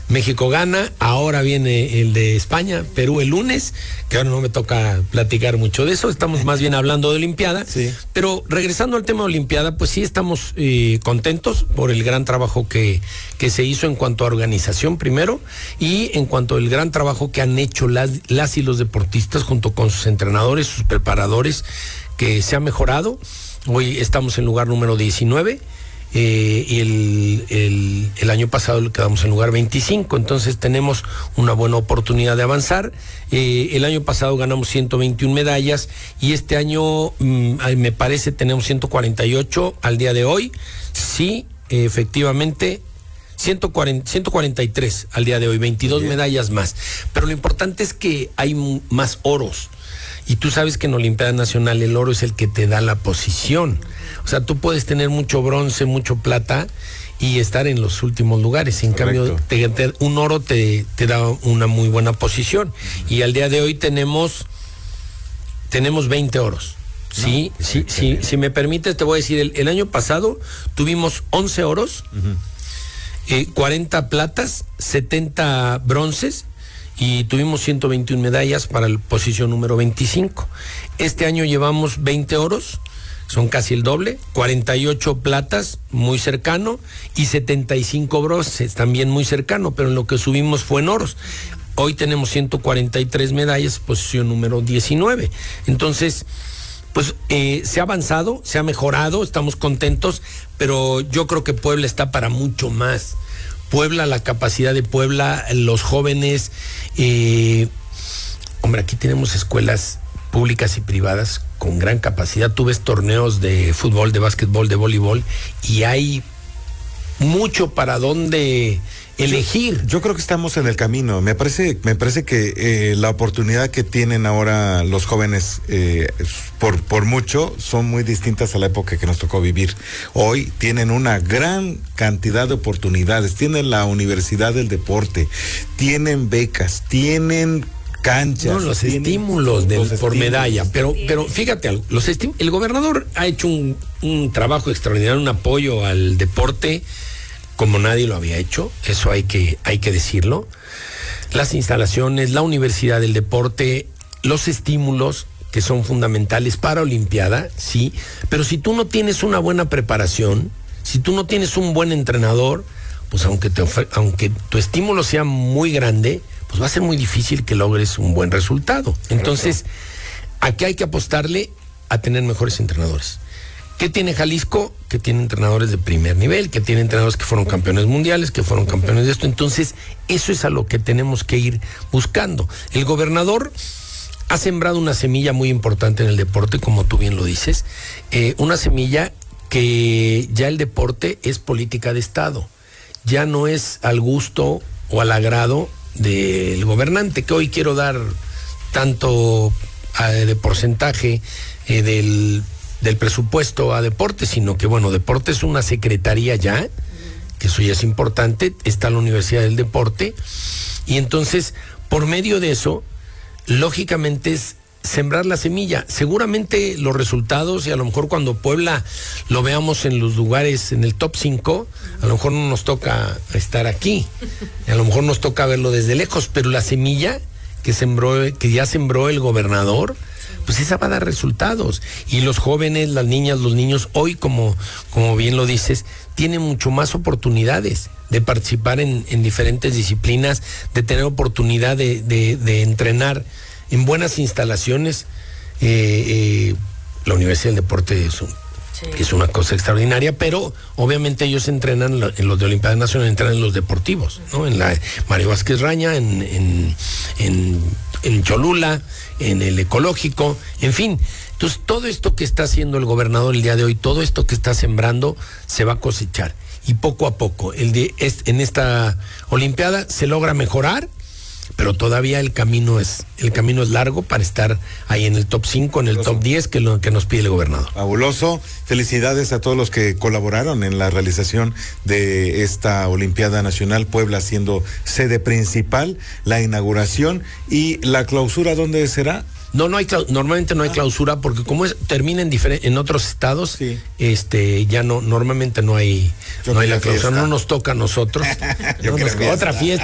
México gana, ahora viene el de España, Perú el lunes, que ahora no me toca platicar mucho de eso, estamos más bien hablando de Olimpiada, sí. Pero regresando al tema de Olimpiada, pues sí estamos contentos por el gran trabajo que se hizo en cuanto a organización primero, y en cuanto al gran trabajo que han hecho las y los deportistas junto con sus entrenadores, sus preparadores, que se ha mejorado. Hoy estamos en lugar número 19. Y el año pasado quedamos en lugar 25, entonces tenemos una buena oportunidad de avanzar. El año pasado ganamos 121 medallas y este año me parece tenemos 148 al día de hoy. Sí, efectivamente 143 al día de hoy, 22 medallas más, pero lo importante es que hay más oros. Y tú sabes que en Olimpiada Nacional el oro es el que te da la posición. O sea, tú puedes tener mucho bronce, mucho plata y estar en los últimos lugares. En cambio, un oro te da una muy buena posición. Y al día de hoy tenemos 20 oros. Sí, si me permites, te voy a decir, el año pasado tuvimos 11 oros, 40 platas, 70 bronces, y tuvimos 121 medallas para la posición número 25. Este año llevamos 20 oros, son casi el doble, 48 platas, muy cercano, y 75 bronces, también muy cercano, pero en lo que subimos fue en oros. Hoy tenemos 143 medallas, posición número 19. Entonces, pues se ha avanzado, se ha mejorado, estamos contentos, pero yo creo que Puebla está para mucho más. Puebla, la capacidad de Puebla, los jóvenes, hombre, aquí tenemos escuelas públicas y privadas con gran capacidad. Tú ves torneos de fútbol, de básquetbol, de voleibol, y hay mucho para dónde elegir. Yo creo que estamos en el camino. Me parece que la oportunidad que tienen ahora los jóvenes por mucho son muy distintas a la época que nos tocó vivir. Hoy tienen una gran cantidad de oportunidades, tienen la Universidad del Deporte, tienen becas, tienen canchas. No, los estímulos por medalla, pero fíjate algo, el gobernador ha hecho un trabajo extraordinario, un apoyo al deporte como nadie lo había hecho, eso hay que decirlo. Las instalaciones, la Universidad del Deporte, los estímulos que son fundamentales para Olimpiada, sí, pero si tú no tienes una buena preparación, si tú no tienes un buen entrenador, pues aunque tu estímulo sea muy grande, pues va a ser muy difícil que logres un buen resultado. Entonces, aquí hay que apostarle a tener mejores entrenadores. ¿Qué tiene Jalisco? Que tiene entrenadores de primer nivel, que tiene entrenadores que fueron campeones mundiales, que fueron campeones de esto. Entonces, eso es a lo que tenemos que ir buscando. El gobernador ha sembrado una semilla muy importante en el deporte, como tú bien lo dices, una semilla que ya el deporte es política de Estado, ya no es al gusto o al agrado del gobernante, que hoy quiero dar tanto de porcentaje del presupuesto a deporte, sino que bueno, deporte es una secretaría ya, que eso ya es importante, está la Universidad del Deporte, y entonces por medio de eso, lógicamente es sembrar la semilla. Seguramente los resultados, y a lo mejor cuando Puebla lo veamos en los lugares, en el top 5, a lo mejor no nos toca estar aquí, a lo mejor nos toca verlo desde lejos, pero la semilla que ya sembró el gobernador, pues esa va a dar resultados. Y los jóvenes, las niñas, los niños, hoy, como bien lo dices, tienen mucho más oportunidades de participar en diferentes disciplinas, de tener oportunidad de entrenar en buenas instalaciones. La Universidad del Deporte es una cosa extraordinaria, pero obviamente ellos entrenan en los de Olimpiada Nacional, entrenan en los deportivos, ¿no? En la Mario Vázquez Raña, en Cholula, en el Ecológico, en fin. Entonces, todo esto que está haciendo el gobernador el día de hoy, todo esto que está sembrando, se va a cosechar. Y poco a poco, en esta Olimpiada se logra mejorar, pero todavía el camino es largo para estar ahí en el top 5, en el top 10, que es lo que nos pide el gobernador. Fabuloso. Felicidades a todos los que colaboraron en la realización de esta Olimpiada Nacional, Puebla siendo sede principal, la inauguración y la clausura. ¿Dónde será? No hay normalmente no hay clausura, porque como termina en otros estados, sí. Ya normalmente no hay la clausura, no nos toca a nosotros. Otra fiesta.